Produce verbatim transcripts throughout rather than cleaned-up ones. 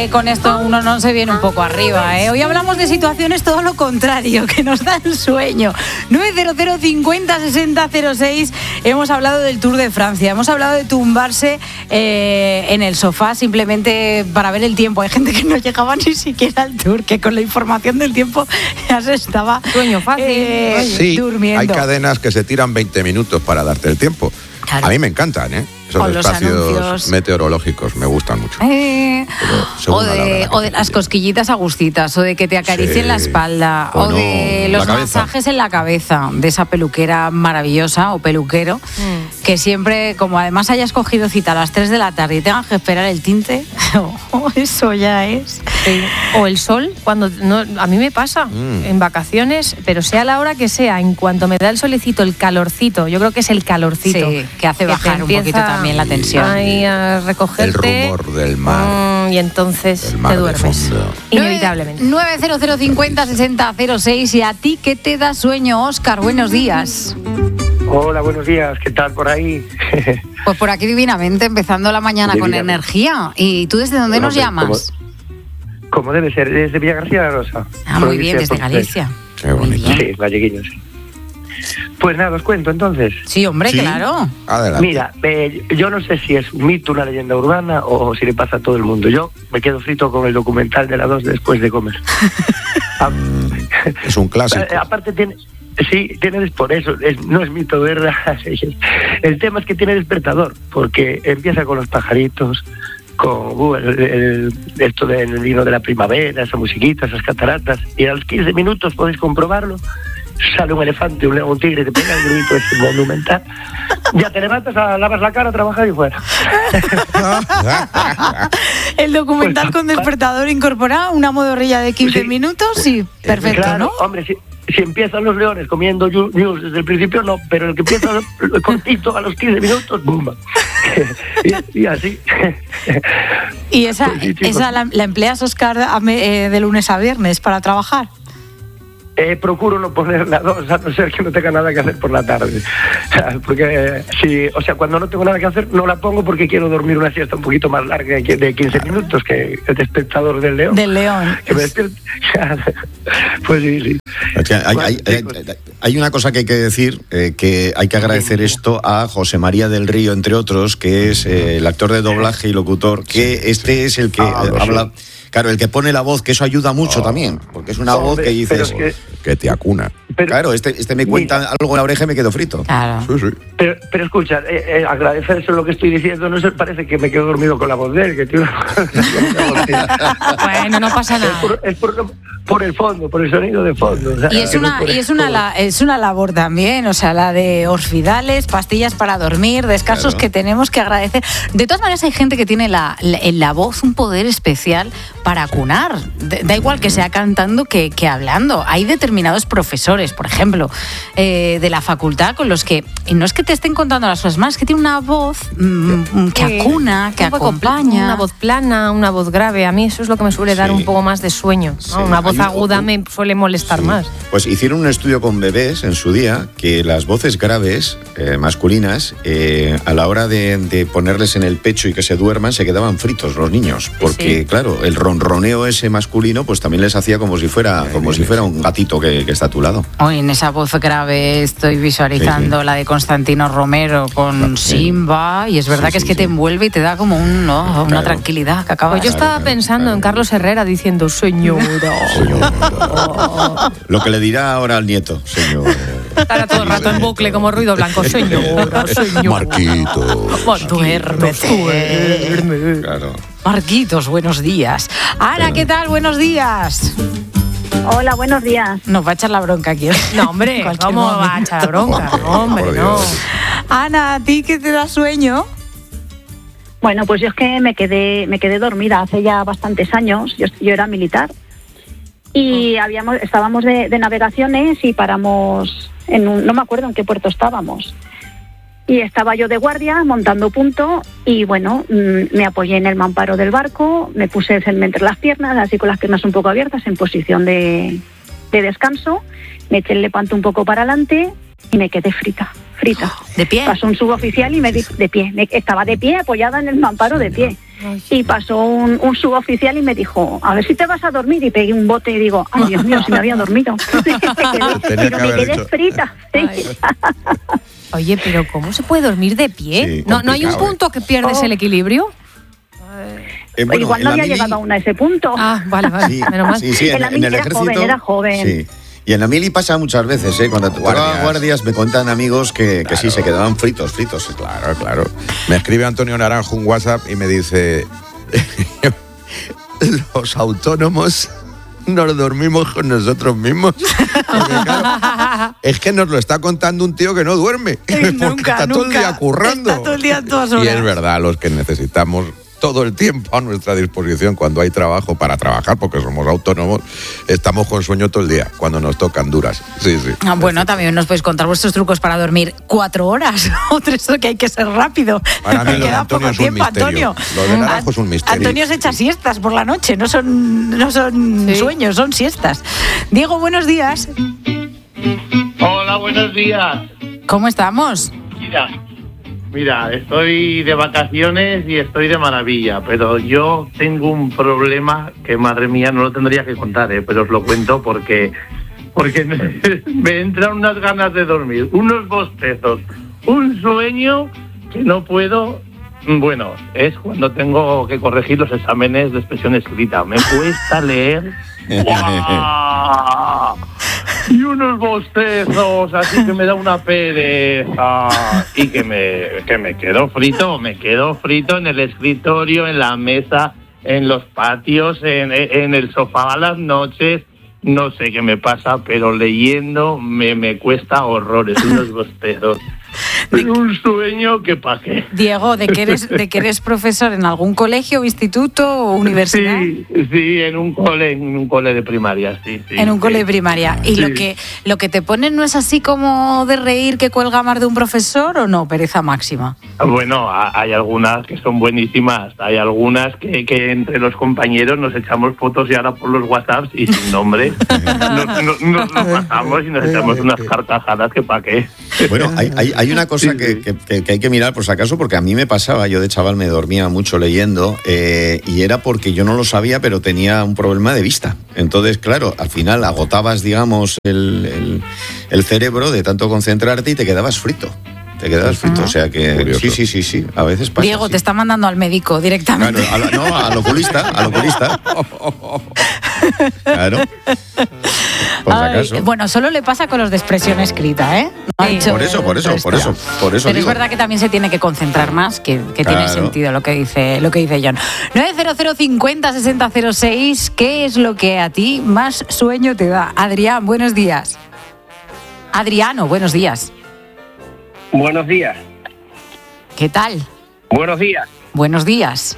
que con esto uno no se viene un poco arriba, ¿eh? Hoy hablamos de situaciones todo lo contrario, que nos dan sueño. nueve cero cero cincuenta sesenta cero seis. Hemos hablado del Tour de Francia, hemos hablado de tumbarse eh, en el sofá simplemente para ver el tiempo. Hay gente que no llegaba ni siquiera al Tour, que con la información del tiempo ya se estaba sueño fácil, eh, sí, durmiendo. Hay cadenas que se tiran veinte minutos para darte el tiempo. Claro. A mí me encantan, ¿eh? Esos Con espacios meteorológicos me gustan mucho. Eh, o de, o de las cosquillitas agustitas, o de que te acaricien sí. la espalda, o, o no, de los masajes en la cabeza, de esa peluquera maravillosa o peluquero, mm. que siempre, como además hayas cogido cita a las tres de la tarde y tengas que esperar el tinte, oh, eso ya es. Sí. O el sol, cuando no, a mí me pasa mm. en vacaciones, pero sea la hora que sea, en cuanto me da el solecito, el calorcito, yo creo que es el calorcito, sí, que hace que bajar un poquito también la tensión. Ahí a recogerte. El rumor del mar. Mm, y entonces mar te duermes. Inevitablemente. nueve cero cero cincuenta sesenta cero seis. ¿Y a ti qué te da sueño, Óscar? Buenos días. Hola, buenos días. ¿Qué tal por ahí? Pues por aquí divinamente, empezando la mañana con energía. ¿Y tú desde dónde nos llamas? Como, como debe ser, desde Villa García de Rosa. Ah, muy bien, desde Galicia. Qué bonito. Sí, galleguiño, sí. Pues nada, os cuento entonces. Sí, hombre, ¿Sí? claro. Adelante. Mira, eh, yo no sé si es un mito, una leyenda urbana o si le pasa a todo el mundo. Yo me quedo frito con el documental de la dos después de comer. Es un clásico. Eh, aparte tiene... Sí, tiene por eso, es, no es mito, ¿verdad? El tema es que tiene despertador, porque empieza con los pajaritos, con uh, el, el, esto del vino de la primavera, esa musiquita, esas cataratas, y a los quince minutos podéis comprobarlo. Sale un elefante, un león, un tigre, te pega el grito ese monumental. Ya te levantas, a, lavas la cara, a trabajar y fuera. El documental pues, con despertador incorporado, una modorrilla de quince sí, minutos y perfecto, claro, ¿no? Hombre, si, si empiezan los leones comiendo news desde el principio, no, pero el que empieza cortito a los quince minutos, ¡bumba! y, y así. ¿Y esa, pues sí, esa la, la empleas, Óscar, eh, de lunes a viernes para trabajar? Eh, procuro no poner las dos, a no ser que no tenga nada que hacer por la tarde. Porque, eh, si, o sea, cuando no tengo nada que hacer, no la pongo porque quiero dormir una siesta un poquito más larga de quince minutos que el despertador del león. Del león. Que me despierte. Pues sí, sí. O sea, hay, hay, hay, hay una cosa que hay que decir, eh, que hay que agradecer esto a José María del Río, entre otros, que es eh, el actor de doblaje y locutor, que sí, este sí. es el que ah, eh, habla... Sí. Claro, el que pone la voz, que eso ayuda mucho oh. también, porque es una Hombre, voz que dices es que, que te acuna. Pero, claro, este, este me cuenta mira, algo en la oreja y me quedo frito. Claro. Sí, sí. Pero, pero escucha, eh, eh, agradecer eso lo que estoy diciendo, no se parece que me quedo dormido con la voz de él, que tío. Bueno, no pasa nada. Es por, es por, por el fondo, por el sonido de fondo. O sea, y es una, no es y es una, la, es una labor también, o sea, la de Orfidales, pastillas para dormir, descansos claro. que tenemos que agradecer. De todas maneras, hay gente que tiene la, la, en la voz un poder especial para acunar. Da igual que sea cantando que, que hablando. Hay determinados profesores, por ejemplo, eh, de la facultad con los que, y no es que te estén contando las cosas más, es que tiene una voz mm, que eh, acuna, que acompaña. Una voz plana, una voz grave. A mí eso es lo que me suele dar sí. un poco más de sueño. Sí. ¿no? Una voz aguda un, me suele molestar sí. más. Pues hicieron un estudio con bebés en su día que las voces graves, eh, masculinas, eh, a la hora de, de ponerles en el pecho y que se duerman, se quedaban fritos los niños. Porque, sí. claro, el ronroneo ese masculino pues también les hacía como si fuera como bien, si fuera un gatito que, que está a tu lado. Hoy en esa voz grave estoy visualizando sí, sí. la de Constantino Romero con sí. Simba, y es verdad sí, que es que sí, te envuelve y te da como un, ¿no? una claro. tranquilidad que acaba. Pues yo estaba claro, pensando claro. en Carlos Herrera diciendo señora. Señora. Lo que le dirá ahora al nieto, señor. Estará todo el rato en bucle como ruido blanco, señora, señora. Marquitos. Duérmete. Duerme. Claro. Marquitos, buenos días. Ana, ¿qué tal? Buenos días. Hola, buenos días. Nos va a echar la bronca aquí. No, hombre, ¿cómo momento. va a echar la bronca? No, hombre, no. Ana, ¿a ti qué te da sueño? Bueno, pues yo es que me quedé me quedé dormida hace ya bastantes años. Yo, yo era militar y oh. habíamos estábamos de, de navegaciones y paramos en un, no me acuerdo en qué puerto estábamos. Y estaba yo de guardia, montando punto, y bueno, mmm, me apoyé en el mamparo del barco, me puse entre las piernas, así con las piernas un poco abiertas, en posición de, de descanso, me eché el lepanto un poco para adelante y me quedé frita, frita. ¿De pie? Pasó un suboficial y me dijo, de pie, me, estaba de pie, apoyada en el mamparo de pie. y pasó un, un suboficial y me dijo, a ver si te vas a dormir, y pegué un bote y digo, ay Dios mío, si me había dormido. Pero me quedé dicho. frita. Sí. Oye, pero ¿cómo se puede dormir de pie? Sí, ¿No, ¿No hay un complicado, punto que pierdes Oh. el equilibrio? Eh, bueno, Igual en no la había mili- llegado aún a ese punto. Ah, vale, vale, Sí, menos mal. sí, sí, en, En la en mili el era ejército. joven, era joven. Sí. Y en la mili pasa muchas veces, ¿eh? Cuando te toca Guardias. guardias, me cuentan amigos que, que sí, Claro. se quedaban fritos, fritos. Claro, claro. Me escribe Antonio Naranjo un WhatsApp y me dice, los autónomos nos dormimos con nosotros mismos. Porque, claro, es que nos lo está contando un tío que no duerme. Porque Nunca, está todo el nunca. día currando. Está todo el día en todas Y horas. es verdad, los que necesitamos todo el tiempo a nuestra disposición cuando hay trabajo para trabajar, porque somos autónomos, estamos con sueño todo el día, cuando nos tocan duras. Sí, sí. Ah, bueno, también nos podéis contar vuestros trucos para dormir cuatro horas o tres, que hay que ser rápido. Para mí lo de Queda Antonio poco es un tiempo, misterio. Antonio. Lo de Naranjo es un misterio. Antonio se echa siestas por la noche, no son, no son Sí. sueños, son siestas. Diego, buenos días. Hola, buenos días. ¿Cómo estamos? Mira, mira, estoy de vacaciones y estoy de maravilla, pero yo tengo un problema que, madre mía, no lo tendría que contar, ¿eh? Pero os lo cuento porque, porque me, me entran unas ganas de dormir, unos bostezos, un sueño que no puedo. Bueno, es cuando tengo que corregir los exámenes de expresión escrita. Me cuesta leer. ¡Guau! Y unos bostezos, así que me da una pereza. Y que me, que me quedo frito, me quedo frito en el escritorio, en la mesa, en los patios, en, en el sofá a las noches. No sé qué me pasa, pero leyendo me, me cuesta horrores, unos bostezos. Un sueño que pa' qué. Diego, ¿de que eres, de que eres profesor en algún colegio, instituto o universidad? Sí, sí, en un cole, en un cole de primaria, sí. sí En un sí. cole de primaria. ¿Y Sí. lo que lo que te ponen no es así como de reír que cuelga más de un profesor o no? Pereza máxima. Bueno, a- hay algunas que son buenísimas, hay algunas que, que entre los compañeros nos echamos fotos y ahora por los WhatsApps y sin nombre nos, nos, nos lo pasamos y nos echamos unas carcajadas que pa' qué. Bueno, hay, hay, hay una cosa Sí, que, sí. que- que- que hay que mirar por si acaso, porque a mí me pasaba, yo de chaval me dormía mucho leyendo, eh, y era porque yo no lo sabía, pero tenía un problema de vista. Entonces, claro, al final agotabas, digamos, el, el- el cerebro de tanto concentrarte y te quedabas frito. Te quedabas frito, o sea que Curioso. sí, sí, sí, sí, a veces pasa. Diego, sí. te está mandando al médico Claro, directamente. a la- no, al oculista, al oculista. Claro. Por si Ay, acaso. bueno, solo le pasa con los de expresión escrita, ¿eh? No ha Sí. hecho Por eso, por eso, el por resto. eso, por eso Pero digo. es verdad que también se tiene que concentrar más, que, que tiene Claro. sentido lo que dice lo que dice John. nueve cero cero cincuenta sesenta cero seis, ¿qué es lo que a ti más sueño te da? Adrián, buenos días. Adriano, buenos días. Buenos días. ¿Qué tal? Buenos días. Buenos días.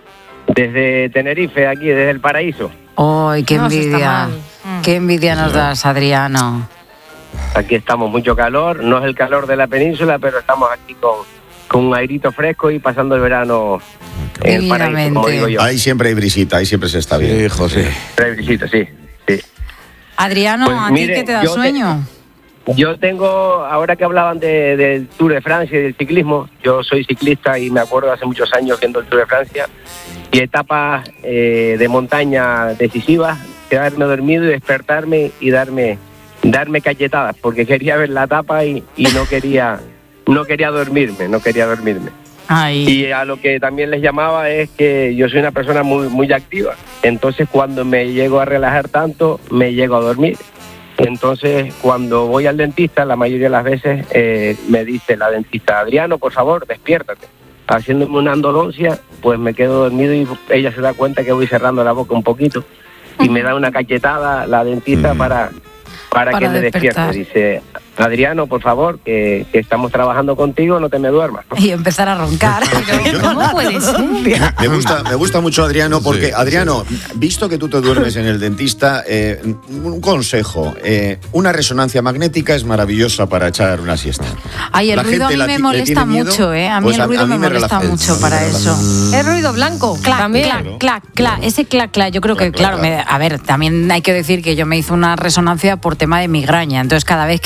Desde Tenerife, aquí, desde el paraíso. ¡Ay, qué No, eso está envidia! mal. Mm. ¡Qué envidia nos das, Adriano! Aquí estamos, mucho calor. No es el calor de la península, pero estamos aquí con, con un airito fresco y pasando el verano en el paraíso, como Divinamente. digo yo. Ahí siempre hay brisita, ahí siempre se está bien. Sí, José. Tres visitas, sí, sí. Adriano, Pues ¿a ti mire, qué te da yo te- sueño? Yo tengo, ahora que hablaban de- del Tour de Francia y del ciclismo, yo soy ciclista y me acuerdo hace muchos años viendo el Tour de Francia y etapas eh, de montaña decisivas, quedarme dormido y despertarme y darme darme cachetadas porque quería ver la etapa y, y no quería no quería dormirme, no quería dormirme. Ay. Y a lo que también les llamaba es que yo soy una persona muy muy activa, entonces cuando me llego a relajar tanto, me llego a dormir. Entonces, cuando voy al dentista, la mayoría de las veces eh, me dice la dentista, Adriano, por favor, despiértate. Haciéndome una endodoncia, pues me quedo dormido y ella se da cuenta que voy cerrando la boca un poquito y me da una cachetada la dentista Mm. para, para, Para que me despertar. despierte. Dice, Adriano, por favor, que, que estamos trabajando contigo, no te me duermas. Y empezar a roncar. Pero, ¿cómo puede ser? Me gusta, me gusta mucho Adriano porque, Sí, Adriano, visto que tú te duermes en el dentista, eh, un consejo, eh, una resonancia magnética es maravillosa para echar una siesta. Ay, el La ruido a gente mí la me ti- le molesta tiene miedo, mucho, ¿eh? A mí pues el ruido me molesta relaja. mucho para eso. Es ruido blanco. Clac, también. clac, clac, clac. Ese clac, clac. Yo creo que, Clac, clac, claro, me- a ver, también hay que decir que yo me hice una resonancia por tema de migraña. Entonces, cada vez que tocaba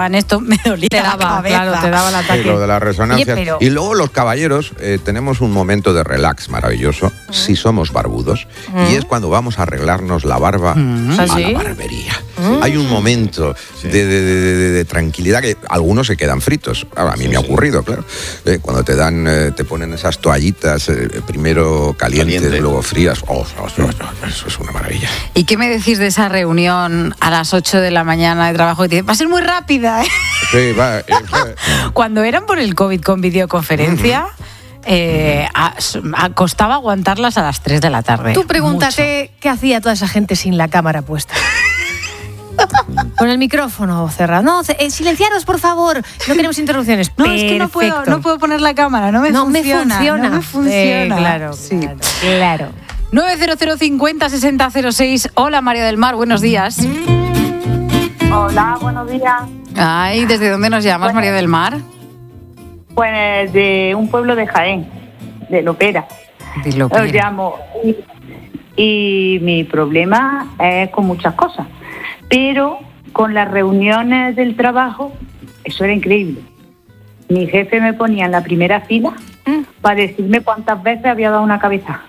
explicaban esto, me dolía Te daba, la cabeza. claro, te daba el ataque. Sí, lo de las resonancias. Oye, pero- Y luego los caballeros eh, tenemos un momento de relax maravilloso, si somos barbudos, y es cuando vamos a arreglarnos la barba Mm. a ¿Ah, sí? la barbería. Hay un momento de, de- de- de- de tranquilidad que algunos se quedan fritos. Ahora, a mí me ha ocurrido, claro. Eh, cuando te dan, eh, te ponen esas toallitas, eh, primero calientes, Caliente. luego frías. Oh, oh, oh, oh, eso es una maravilla. ¿Y qué me decís de esa reunión a las ocho de la mañana de trabajo? Y te dice, va a ser muy rápida, ¿eh? Sí, va, eh, eh, Cuando eran por el COVID con videoconferencia, eh, a- a- costaba aguantarlas a las tres de la tarde. Tú pregúntate qué hacía toda esa gente sin la cámara puesta. Con el micrófono cerrado. No, ce- eh, silenciaros, por favor. No queremos interrupciones. Mucho. No, es que no puedo, Perfecto. no puedo poner la cámara, no me No me funciona. funciona. No me funciona. Eh, claro, Sí. claro, claro. nueve cero cero cincuenta sesenta cero seis. Hola, María del Mar, buenos días. Hola, buenos días. Ay, ¿desde dónde nos llamas, María del Mar? Pues de un pueblo de Jaén, de Lopera. Dilo, Os llamo. Y, y mi problema es con muchas cosas. Pero con las reuniones del trabajo, eso era increíble. Mi jefe me ponía en la primera fila para decirme cuántas veces había dado una cabeza.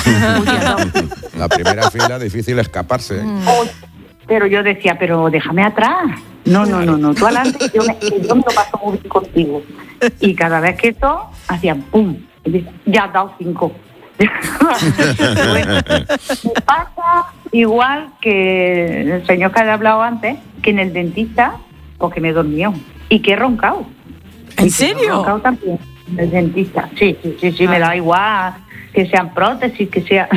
la primera fila, difícil escaparse. ¿eh? Pero yo decía, pero déjame atrás. No, no, no, no, tú adelante, yo me, yo me lo paso muy bien contigo. Y cada vez que eso, hacían pum, y dice, ya has dado cinco. Bueno, me pasa igual que el señor que había hablado antes, que en el dentista, porque me dormió y que he roncado. ¿En Y que serio? he roncado también en el dentista. Sí, sí, sí, sí, me da igual que sean prótesis, que sea...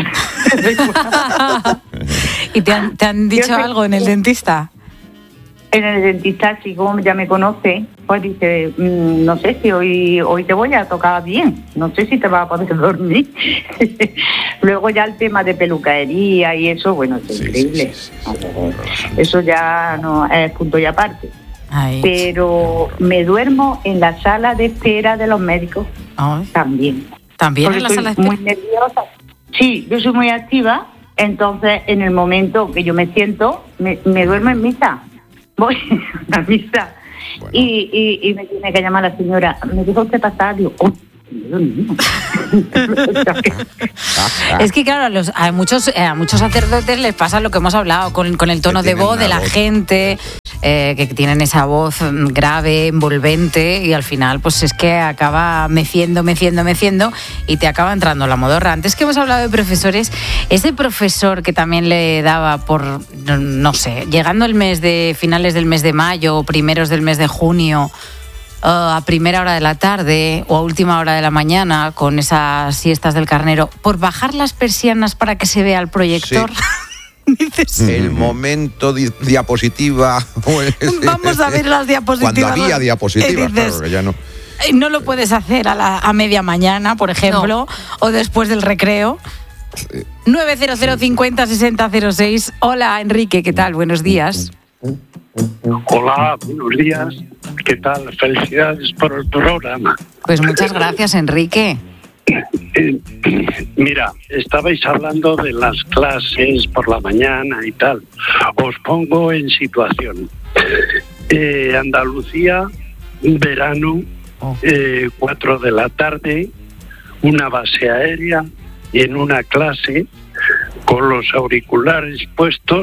¿Y te han, te han dicho Yo sé- algo en el dentista? En el dentista, sí, como ya me conoce, pues dice, mmm, no sé si hoy hoy te voy a tocar bien, no sé si te vas a poder dormir. Luego ya el tema de peluquería y eso, bueno, es Sí, increíble. sí, sí, sí, sí. Eso ya no es punto y aparte. Ay. Pero me duermo en la sala de espera de los médicos Ay. también. ¿También Porque en la estoy sala de muy espera? nerviosa. Sí, yo soy muy activa, entonces en el momento que yo me siento, me, me duermo en misa. Voy a misa. Bueno. Y, y, y me tiene que llamar la señora. ¿Me dijo usted pasar? Digo, oh, Dios mío. Es que claro, a, los, a muchos eh, a muchos sacerdotes les pasa lo que hemos hablado con, con el tono Que de tienen voz de una la voz. gente, eh, que tienen esa voz mm, grave, envolvente, y al final pues es que acaba meciendo, meciendo, meciendo y te acaba entrando la modorra. Antes que hemos hablado de profesores, ese profesor que también le daba por, no, no sé, llegando el mes de finales del mes de mayo o primeros del mes de junio, Uh, a primera hora de la tarde o a última hora de la mañana con esas siestas del carnero, por bajar las persianas para que se vea el proyector. Dices, El momento di- diapositiva. o el- vamos a ver las diapositivas. Cuando había diapositivas, Y dices, claro, que ya no. "Eh, no lo puedes hacer a, la, a media mañana, por ejemplo, o después del recreo. nueve cero cero cincuenta sesenta cero seis. Hola, Enrique, ¿qué tal? Buenos días. Hola, buenos días. ¿Qué tal? Felicidades por el programa. Pues muchas gracias, Enrique. Eh, mira, estabais hablando de las clases por la mañana y tal. Os pongo en situación. Eh, Andalucía, verano, eh, cuatro de la tarde, una base aérea, en una clase, con los auriculares puestos,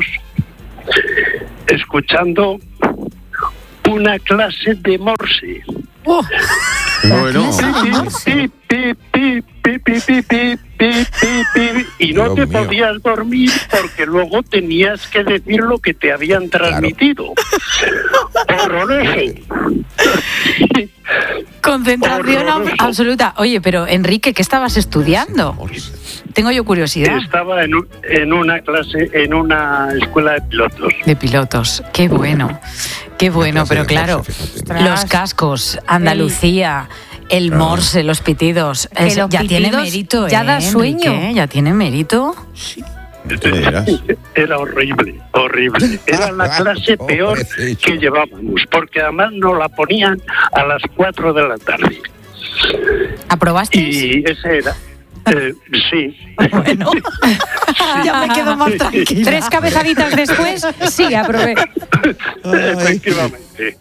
escuchando una clase de Morse. Oh, Bueno, Pi, pi, pi, pi, pi, pi, pi, pi, pi, pi, y no Dios te mío. podías dormir porque luego tenías que decir lo que te habían transmitido. Horroroso. concentración ab- Horroroso. absoluta. Oye, pero Enrique, ¿qué estabas estudiando? Tengo yo curiosidad. Estaba en, un- en una clase, en una escuela de pilotos. De pilotos. Qué bueno. Qué bueno, clase pero de claro, Morse, fíjate. los cascos, Andalucía, el Morse, los pitidos. Que Es- los ya tiene pitidos mérito, ya ¿eh, da sueño. Enrique? Ya tiene mérito. te dirás. Era horrible, horrible. Era la clase peor Pobrecillo. que llevábamos, porque además nos la ponían a las cuatro de la tarde. ¿Aprobaste? Y ese era. Eh, sí. Bueno, ya me quedo más tranquila. Tres cabezaditas después, sí, aprobé. Efectivamente.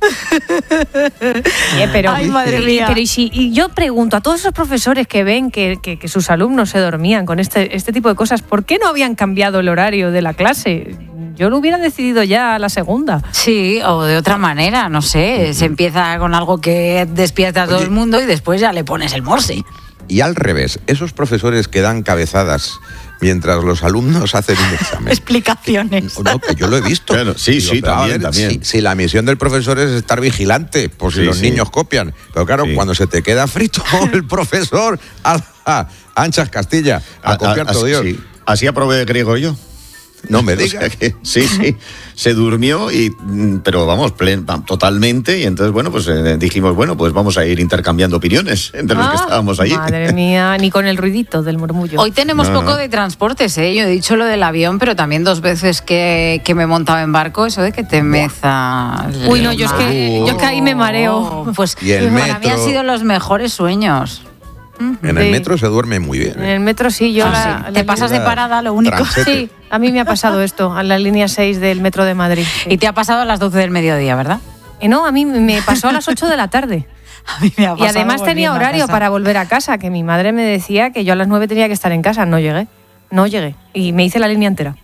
Eh, pero, Ay, madre mía. Pero y, si, y yo pregunto a todos esos profesores que ven que, que, que sus alumnos se dormían con este, este tipo de cosas, ¿por qué no habían cambiado el horario de la clase? Yo lo hubiera decidido ya a la segunda. Sí, o de otra manera, no sé. Se empieza con algo que despierta a todo el mundo y después ya le pones el morse. Y al revés, esos profesores que dan cabezadas mientras los alumnos hacen un examen. Explicaciones. No, que yo lo he visto. Claro, sí, Digo, sí, pero, a también, ver, también. Si, si la misión del profesor es estar vigilante, por si Sí, los sí. niños copian. Pero claro, Sí. cuando se te queda frito el profesor, a, a anchas Castilla, a, A- copiar a- todo Dios. sí. Así aprobé griego yo. No me O digas. sea que, sí, sí, se durmió, y, mm, pero vamos, plen- totalmente, y entonces, bueno, pues eh, dijimos, bueno, pues vamos a ir intercambiando opiniones entre los que Ah, estábamos allí. Madre mía, ni con el ruidito del murmullo. Hoy tenemos No, poco no. de transportes, ¿eh? Yo he dicho lo del avión, pero también dos veces que, que me he montado en barco, eso de que te mezas. Uy, no, yo es que, yo es que ahí me mareo. Pues Y el para mí han metro. sido los mejores sueños. En el Sí. metro se duerme muy bien. En ¿eh? el metro sí, yo... Ah, la- sí. la- Te pasas de parada, lo único. Transete. Sí, a mí me ha pasado esto, a la línea seis del metro de Madrid. Sí. Y te ha pasado a las doce del mediodía, ¿verdad? Eh, no, a mí me pasó a las ocho de la tarde. A mí me ha Y pasado además tenía volviendo a horario casa. para volver a casa, que mi madre me decía que yo a las nueve tenía que estar en casa. No llegué, no llegué. Y me hice la línea entera.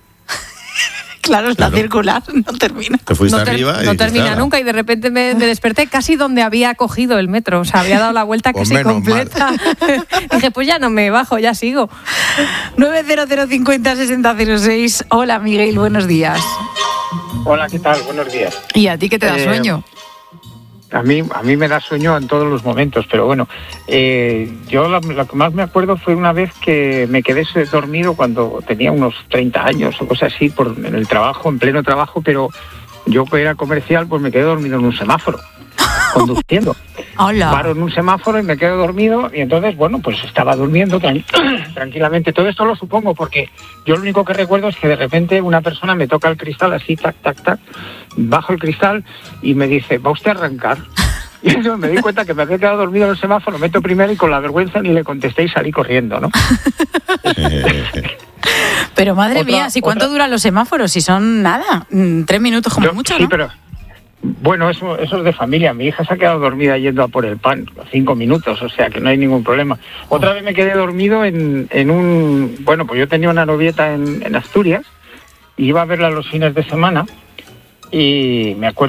Claro, es Claro. la circular, no termina. Te fuiste no ter- arriba y no dijiste, termina "Ala". nunca y de repente me, me desperté casi donde había cogido el metro. O sea, había dado la vuelta Pues casi menos completa. Dije, pues ya no me bajo, ya sigo. nueve cero cero cincuenta sesenta cero seis. Hola, Miguel, buenos días. Hola, ¿qué tal? Buenos días. ¿Y a ti qué te da Eh, sueño? A mí, a mí me da sueño en todos los momentos, pero bueno, eh, yo lo, lo que más me acuerdo fue una vez que me quedé dormido cuando tenía unos treinta años o cosas así, por, en el trabajo, en pleno trabajo, pero yo que era comercial, pues me quedé dormido en un semáforo, conduciendo. Hola. Paro en un semáforo y me quedo dormido y entonces, bueno, pues estaba durmiendo tran- tranquilamente. Todo esto lo supongo porque yo lo único que recuerdo es que de repente una persona me toca el cristal así, tac, tac, tac, bajo el cristal y me dice, ¿va usted a arrancar? Y eso me di cuenta que me había quedado dormido en el semáforo, meto primero y con la vergüenza ni le contesté y salí corriendo, ¿no? Pero madre otra- mía, ¿si cuánto otra- duran los semáforos? Si son nada, mm, tres minutos como Yo- mucho, sí, ¿no? pero bueno, eso, eso es de familia. Mi hija se ha quedado dormida yendo a por el pan, cinco minutos, o sea que no hay ningún problema. Otra vez me quedé dormido en, en un... Bueno, pues yo tenía una novieta en, en Asturias, y iba a verla los fines de semana y me acuerdo